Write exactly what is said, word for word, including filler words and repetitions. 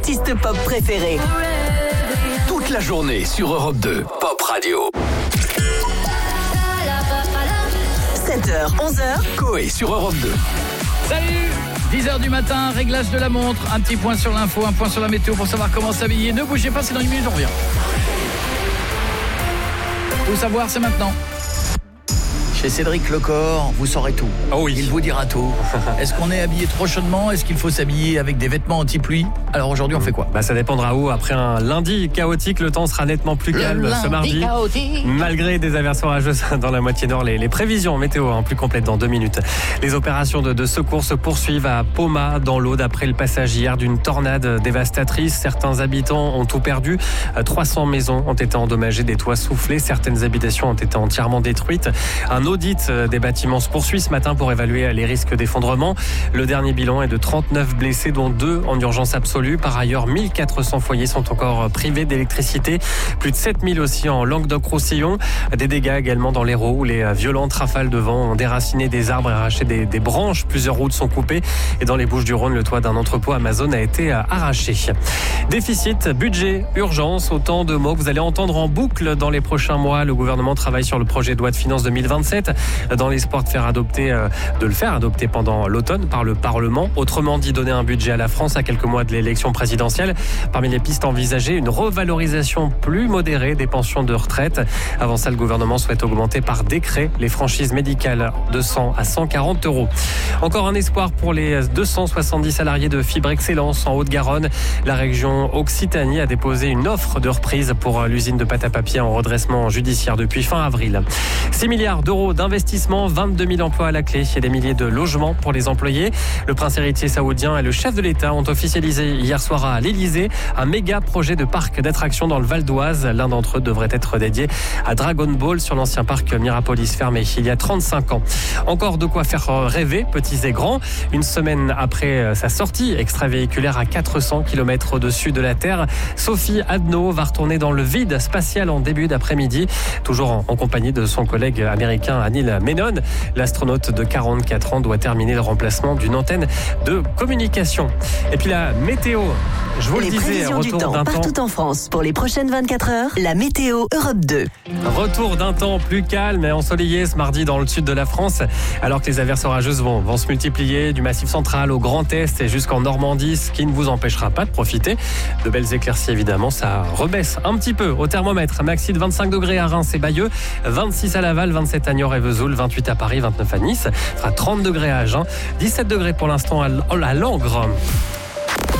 artistes pop préférés. Toute la journée sur Europe deux, Pop Radio. sept heures, onze heures. Coé sur Europe deux. Salut, dix heures du matin, réglage de la montre, un petit point sur l'info, un point sur la météo pour savoir comment s'habiller. Ne bougez pas, c'est dans une minute, on revient. Tout savoir, c'est maintenant. Chez Cédric Lecor, vous saurez tout. Oh oui. Il vous dira tout. Est-ce qu'on est habillé trop chaudement? Est-ce qu'il faut s'habiller avec des vêtements anti-pluie? Alors aujourd'hui, on fait quoi? Bah ça dépendra où. Après un lundi chaotique, le temps sera nettement plus calme le ce mardi. Chaotique. Malgré des averses orageuses dans la moitié nord, les, les prévisions météo hein, plus complètes dans deux minutes. Les opérations de, de secours se poursuivent à Poma, dans l'Aude, après le passage hier d'une tornade dévastatrice. Certains habitants ont tout perdu. trois cents maisons ont été endommagées, des toits soufflés. Certaines habitations ont été entièrement détruites. Un audit des bâtiments se poursuit ce matin pour évaluer les risques d'effondrement. Le dernier bilan est de trente-neuf blessés, dont deux en urgence absolue. Par ailleurs, mille quatre cents foyers sont encore privés d'électricité. Plus de sept mille aussi en Languedoc-Roussillon. Des dégâts également dans l'Hérault où les violentes rafales de vent ont déraciné des arbres et arraché des, des branches. Plusieurs routes sont coupées. Et dans les Bouches-du-Rhône, le toit d'un entrepôt Amazon a été arraché. Déficit, budget, urgence, autant de mots que vous allez entendre en boucle dans les prochains mois. Le gouvernement travaille sur le projet de loi de finances deux mille vingt-sept. Dans l'espoir de faire adopter, de le faire adopter pendant l'automne par le Parlement. Autrement dit, donner un budget à la France à quelques mois de l'élection présidentielle. Parmi les pistes envisagées, une revalorisation plus modérée des pensions de retraite. Avant ça, le gouvernement souhaite augmenter par décret les franchises médicales de cent à cent quarante euros. Encore un espoir pour les deux cent soixante-dix salariés de Fibre Excellence en Haute-Garonne. La région Occitanie a déposé une offre de reprise pour l'usine de pâte à papier en redressement judiciaire depuis fin avril. six milliards d'euros d'investissement. vingt-deux mille emplois à la clé et des milliers de logements pour les employés. Le prince héritier saoudien et le chef de l'État ont officialisé hier soir à l'Elysée un méga projet de parc d'attractions dans le Val d'Oise. L'un d'entre eux devrait être dédié à Dragon Ball sur l'ancien parc Mirapolis fermé il y a trente-cinq ans. Encore de quoi faire rêver, petits et grands. Une semaine après sa sortie extravéhiculaire à quatre cents kilomètres au-dessus de la Terre, Sophie Adno va retourner dans le vide spatial en début d'après-midi, toujours en, en compagnie de son collègue américain Anil Menon. L'astronaute de quarante-quatre ans doit terminer le remplacement d'une antenne de communication. Et puis la météo, je vous les le disais, prévisions retour du temps d'un partout temps... en France pour les prochaines vingt-quatre heures. La météo Europe deux. Retour d'un temps plus calme et ensoleillé ce mardi dans le sud de la France, alors que les averses orageuses vont, vont se multiplier du Massif central au Grand Est et jusqu'en Normandie, ce qui ne vous empêchera pas de profiter. De belles éclaircies évidemment, ça rebaisse un petit peu au thermomètre. Maxi de vingt-cinq degrés à Reims et Bayeux, vingt-six à Laval, vingt-sept à Niort et Vesoul, vingt-huit à Paris, vingt-neuf à Nice, fera trente degrés à Agen, dix-sept degrés pour l'instant à Langres.